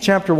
Chapter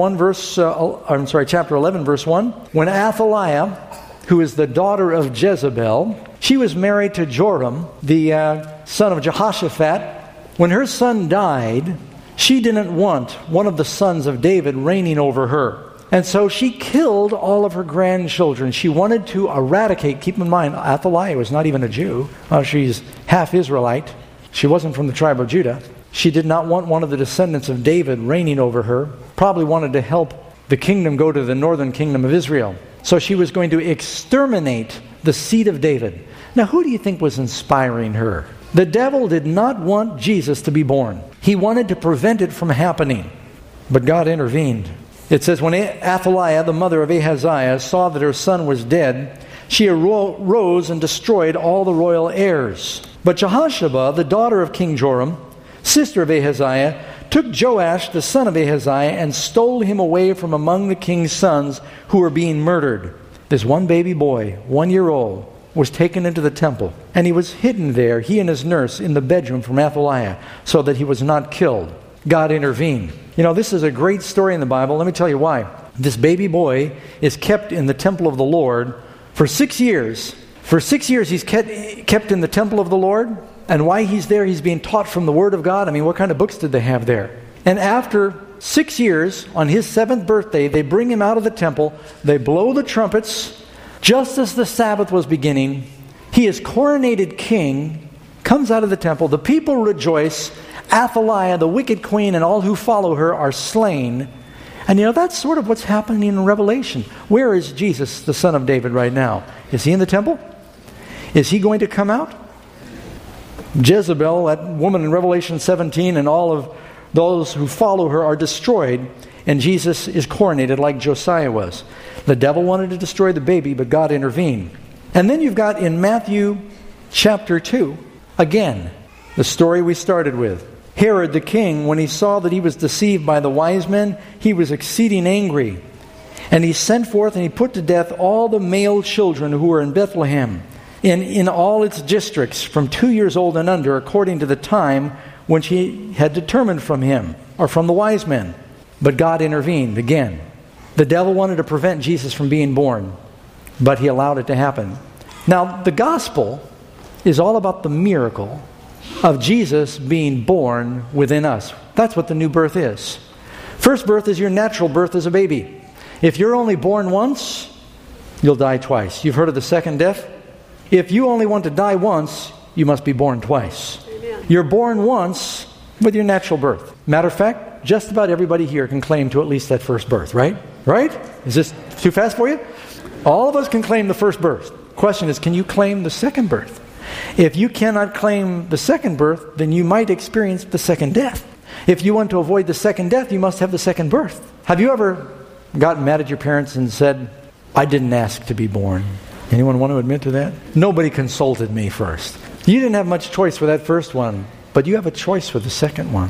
11, verse 1. When Athaliah, who is the daughter of Jezebel, she was married to Joram, the son of Jehoshaphat. When her son died, she didn't want one of the sons of David reigning over her. And so she killed all of her grandchildren. She wanted to eradicate, keep in mind, Athaliah was not even a Jew. She's half Israelite. She wasn't from the tribe of Judah. She did not want one of the descendants of David reigning over her. Probably wanted to help the kingdom go to the northern kingdom of Israel. So she was going to exterminate the seed of David. Now, who do you think was inspiring her? The devil did not want Jesus to be born. He wanted to prevent it from happening. But God intervened. It says, when Athaliah, the mother of Ahaziah, saw that her son was dead, she arose and destroyed all the royal heirs. But Jehosheba, the daughter of King Joram, sister of Ahaziah, took Joash, the son of Ahaziah, and stole him away from among the king's sons who were being murdered. This one baby boy, 1 year old, was taken into the temple, and he was hidden there, he and his nurse, in the bedroom from Athaliah, so that he was not killed. God intervened. You know, this is a great story in the Bible. Let me tell you why. This baby boy is kept in the temple of the Lord for 6 years. For 6 years he's kept in the temple of the Lord. And why he's there, he's being taught from the Word of God. I mean, what kind of books did they have there? And after 6 years, on his 7th birthday, they bring him out of the temple. They blow the trumpets. Just as the Sabbath was beginning, he is coronated king, comes out of the temple. The people rejoice. Athaliah, the wicked queen, and all who follow her are slain. And you know, that's sort of what's happening in Revelation. Where is Jesus, the son of David, right now? Is he in the temple? Is he going to come out? Jezebel, that woman in Revelation 17, and all of those who follow her are destroyed, and Jesus is coronated like Josiah was. The devil wanted to destroy the baby, but God intervened. And then you've got in Matthew chapter 2, again, the story we started with. Herod the king, when he saw that he was deceived by the wise men, he was exceeding angry. And he sent forth and he put to death all the male children who were in Bethlehem, in all its districts, from 2 years old and under, according to the time which he had determined from him, or from the wise men. But God intervened again. The devil wanted to prevent Jesus from being born, but he allowed it to happen. Now, the gospel is all about the miracle of Jesus being born within us. That's what the new birth is. First birth is your natural birth as a baby. If you're only born once, you'll die twice. You've heard of the second death? If you only want to die once, you must be born twice. Amen. You're born once with your natural birth. Matter of fact, just about everybody here can claim to at least that first birth, right? Right? Is this too fast for you? All of us can claim the first birth. Question is, can you claim the second birth? If you cannot claim the second birth, then you might experience the second death. If you want to avoid the second death, you must have the second birth. Have you ever gotten mad at your parents and said, I didn't ask to be born? Anyone want to admit to that? Nobody consulted me first. You didn't have much choice for that first one, but you have a choice for the second one.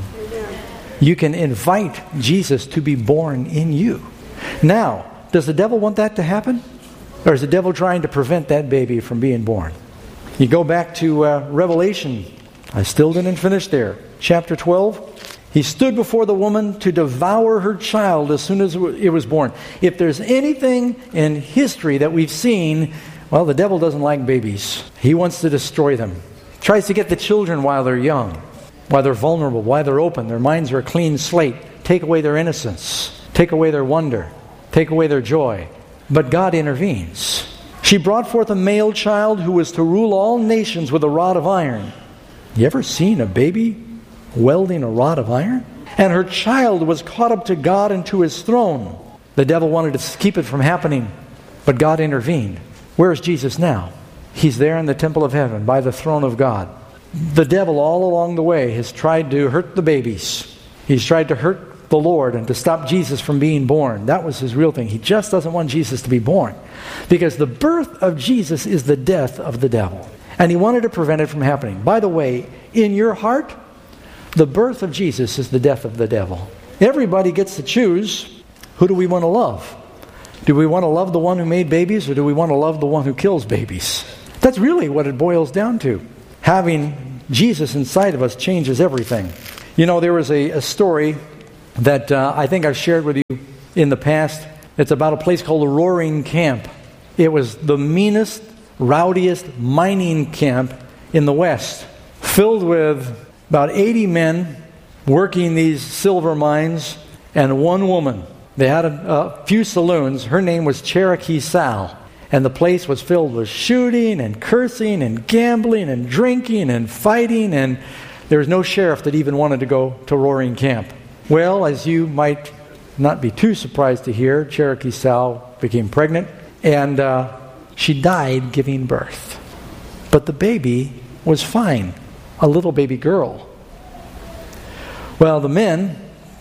You can invite Jesus to be born in you. Now, does the devil want that to happen? Or is the devil trying to prevent that baby from being born? You go back to Revelation. I still didn't finish there. Chapter 12. He stood before the woman to devour her child as soon as it was born. If there's anything in history that we've seen, well, the devil doesn't like babies. He wants to destroy them. Tries to get the children while they're young, while they're vulnerable, while they're open. Their minds are a clean slate. Take away their innocence. Take away their wonder. Take away their joy. But God intervenes. She brought forth a male child who was to rule all nations with a rod of iron. You ever seen a baby welding a rod of iron? And her child was caught up to God and to his throne. The devil wanted to keep it from happening, but God intervened. Where is Jesus now? He's there in the temple of heaven by the throne of God. The devil all along the way has tried to hurt the babies. He's tried to hurt the Lord and to stop Jesus from being born. That was his real thing. He just doesn't want Jesus to be born, because the birth of Jesus is the death of the devil. And he wanted to prevent it from happening. By the way, in your heart, the birth of Jesus is the death of the devil. Everybody gets to choose, who do we want to love? Do we want to love the one who made babies, or do we want to love the one who kills babies? That's really what it boils down to. Having Jesus inside of us changes everything. You know, there was a story that I think I've shared with you in the past. It's about a place called the Roaring Camp. It was the meanest, rowdiest mining camp in the West, filled with about 80 men working these silver mines and one woman. They had a few saloons. Her name was Cherokee Sal. And the place was filled with shooting and cursing and gambling and drinking and fighting, and there was no sheriff that even wanted to go to Roaring Camp. Well, as you might not be too surprised to hear, Cherokee Sal became pregnant, and she died giving birth. But the baby was fine, a little baby girl. Well, the men,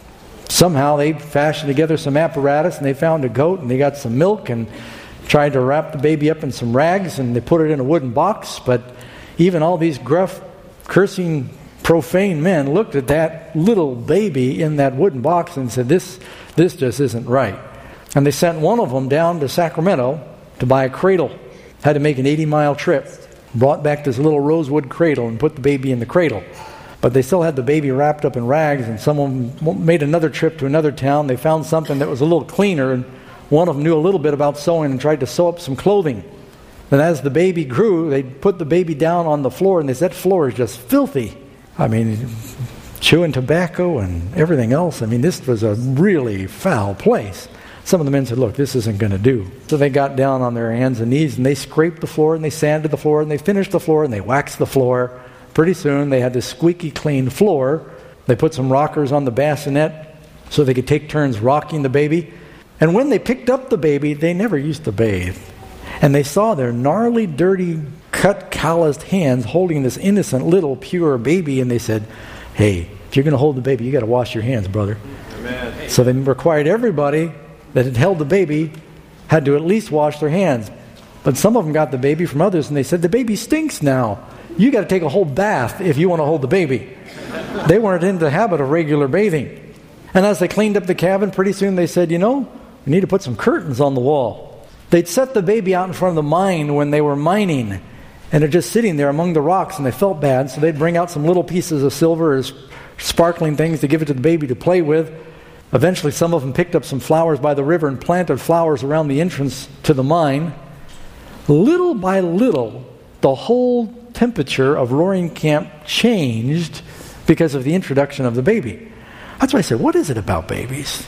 somehow they fashioned together some apparatus, and they found a goat, and they got some milk, and tried to wrap the baby up in some rags, and they put it in a wooden box. But even all these gruff, cursing, profane men looked at that little baby in that wooden box and said, this just isn't right. And they sent one of them down to Sacramento to buy a cradle. Had to make an 80-mile trip. Brought back this little rosewood cradle and put the baby in the cradle. But they still had the baby wrapped up in rags, and someone made another trip to another town. They found something that was a little cleaner, and one of them knew a little bit about sewing and tried to sew up some clothing. And as the baby grew, they put the baby down on the floor, and they said, that floor is just filthy. I mean, chewing tobacco and everything else. I mean, this was a really foul place. Some of the men said, look, this isn't going to do. So they got down on their hands and knees, and they scraped the floor, and they sanded the floor, and they finished the floor, and they waxed the floor. Pretty soon, they had this squeaky clean floor. They put some rockers on the bassinet so they could take turns rocking the baby. And when they picked up the baby, they never used to bathe. And they saw their gnarly, dirty, cut, calloused hands holding this innocent little pure baby, and they said, hey, if you're going to hold the baby, you got to wash your hands, brother. Amen. So they required everybody that had held the baby had to at least wash their hands. But some of them got the baby from others, and they said, the baby stinks now. You got to take a whole bath if you want to hold the baby. They weren't in the habit of regular bathing. And as they cleaned up the cabin, pretty soon they said, we need to put some curtains on the wall. They'd set the baby out in front of the mine when they were mining, and they're just sitting there among the rocks, and they felt bad, so they'd bring out some little pieces of silver as sparkling things to give it to the baby to play with. Eventually, some of them picked up some flowers by the river and planted flowers around the entrance to the mine. Little by little, the whole temperature of Roaring Camp changed because of the introduction of the baby. That's why I said, what is it about babies?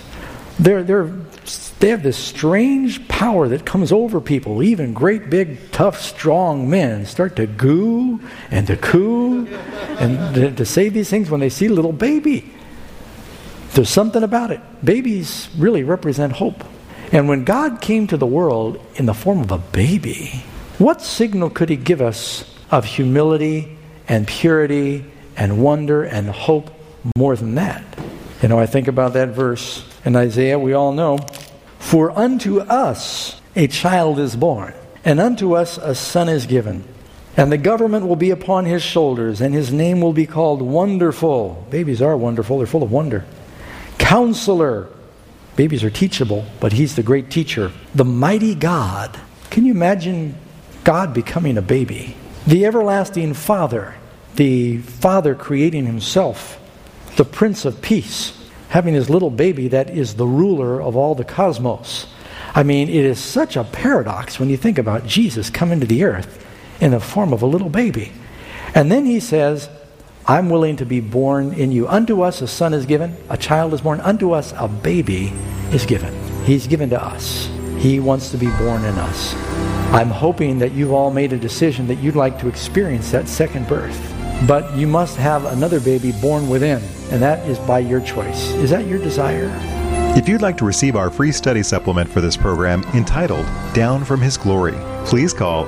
They have this strange power that comes over people. Even great, big, tough, strong men start to goo and to coo and to say these things when they see a little baby. There's something about it. Babies really represent hope. And when God came to the world in the form of a baby, what signal could he give us of humility and purity and wonder and hope more than that? I think about that verse in Isaiah, we all know. For unto us a child is born, and unto us a son is given. And the government will be upon his shoulders, and his name will be called Wonderful. Babies are wonderful, they're full of wonder. Counselor. Babies are teachable, but he's the great teacher. The mighty God. Can you imagine God becoming a baby? The everlasting Father. The Father creating himself. The Prince of Peace, having his little baby that is the ruler of all the cosmos. I mean, it is such a paradox when you think about Jesus coming to the earth in the form of a little baby. And then he says, I'm willing to be born in you. Unto us a son is given, a child is born. Unto us a baby is given. He's given to us. He wants to be born in us. I'm hoping that you've all made a decision that you'd like to experience that second birth. But you must have another baby born within, and that is by your choice. Is that your desire? If you'd like to receive our free study supplement for this program entitled Down from His Glory, please call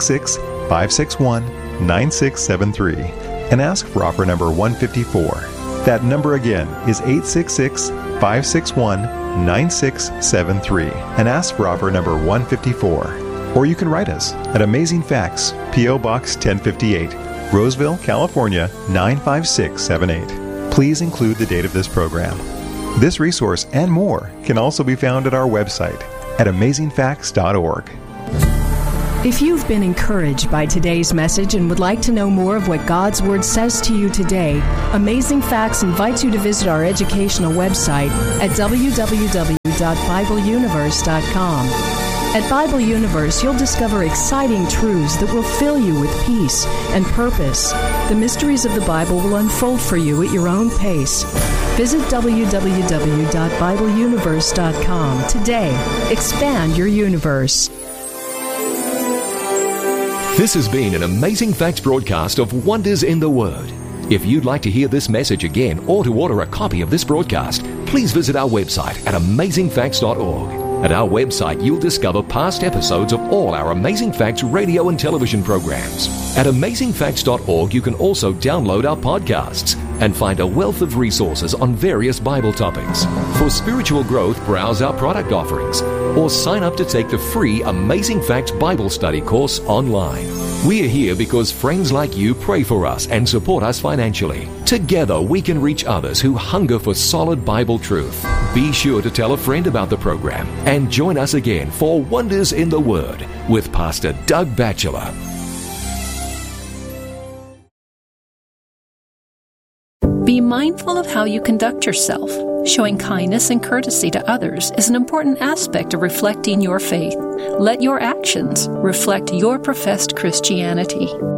866-561-9673 and ask for offer number 154. That number again is 866-561-9673 and ask for offer number 154. Or you can write us at Amazing Facts, P.O. Box 1058, Roseville, California, 95678. Please include the date of this program. This resource and more can also be found at our website at amazingfacts.org. If you've been encouraged by today's message and would like to know more of what God's Word says to you today, Amazing Facts invites you to visit our educational website at www.BibleUniverse.com. At Bible Universe, you'll discover exciting truths that will fill you with peace and purpose. The mysteries of the Bible will unfold for you at your own pace. Visit www.BibleUniverse.com today. Expand your universe. This has been an Amazing Facts broadcast of Wonders in the Word. If you'd like to hear this message again or to order a copy of this broadcast, please visit our website at amazingfacts.org. At our website, you'll discover past episodes of all our Amazing Facts radio and television programs. At amazingfacts.org, you can also download our podcasts and find a wealth of resources on various Bible topics. For spiritual growth, browse our product offerings or sign up to take the free Amazing Facts Bible Study course online. We are here because friends like you pray for us and support us financially. Together, we can reach others who hunger for solid Bible truth. Be sure to tell a friend about the program and join us again for Wonders in the Word with Pastor Doug Batchelor. Be mindful of how you conduct yourself. Showing kindness and courtesy to others is an important aspect of reflecting your faith. Let your actions reflect your professed Christianity.